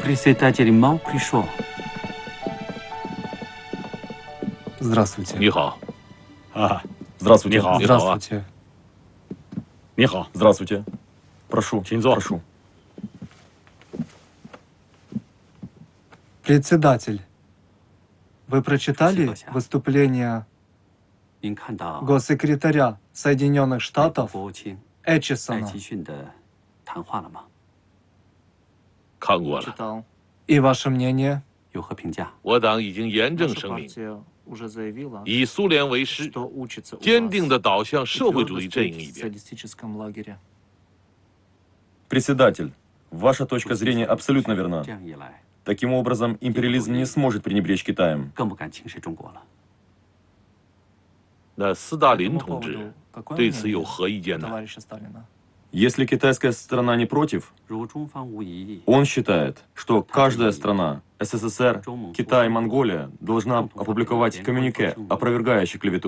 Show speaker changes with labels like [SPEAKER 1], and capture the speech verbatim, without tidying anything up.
[SPEAKER 1] Председатель Мао пришел.
[SPEAKER 2] Здравствуйте.
[SPEAKER 3] 你好，
[SPEAKER 4] А, здравствуйте.
[SPEAKER 3] 你好，
[SPEAKER 2] Здравствуйте.
[SPEAKER 3] 你好，
[SPEAKER 4] Здравствуйте. Прошу,
[SPEAKER 3] Чинзо.
[SPEAKER 4] прошу.
[SPEAKER 2] Председатель, вы прочитали
[SPEAKER 1] Спасибо.
[SPEAKER 2] выступление
[SPEAKER 1] 您看到
[SPEAKER 2] госсекретаря Соединенных
[SPEAKER 1] 美国
[SPEAKER 2] Штатов
[SPEAKER 1] 国务卿
[SPEAKER 2] Эчисона
[SPEAKER 1] 艾奇逊的谈话了吗？
[SPEAKER 3] 看过了。
[SPEAKER 5] Читал.
[SPEAKER 2] и ваше мнение?
[SPEAKER 1] 有何评价？
[SPEAKER 3] 我党已经严正
[SPEAKER 5] Наша
[SPEAKER 3] 声明，
[SPEAKER 5] партия уже заявила,
[SPEAKER 3] 以苏联为师，
[SPEAKER 5] что учится у
[SPEAKER 3] 坚
[SPEAKER 5] вас
[SPEAKER 3] 定地倒向
[SPEAKER 5] и
[SPEAKER 3] 社会
[SPEAKER 5] твердо
[SPEAKER 3] 主义阵
[SPEAKER 5] стоит
[SPEAKER 3] 营
[SPEAKER 5] в
[SPEAKER 3] 一边。
[SPEAKER 5] социалистическом лагере.
[SPEAKER 4] Председатель, ваша точка зрения абсолютно верна.
[SPEAKER 1] 这样一来，
[SPEAKER 4] Таким образом, империализм не сможет пренебречь Китаем.
[SPEAKER 1] 更不敢轻视中国了。
[SPEAKER 3] 那斯大林
[SPEAKER 5] По
[SPEAKER 3] 同志
[SPEAKER 5] поводу, какое
[SPEAKER 3] 对此
[SPEAKER 5] мнение
[SPEAKER 3] 有何意见呢？
[SPEAKER 5] товарища Сталина?
[SPEAKER 4] Если китайская сторона не против,
[SPEAKER 1] 如中方无异议，
[SPEAKER 4] он считает, что каждая страна, СССР, Китай и Монголия, должна опубликовать коммюнике, опровергающий клевету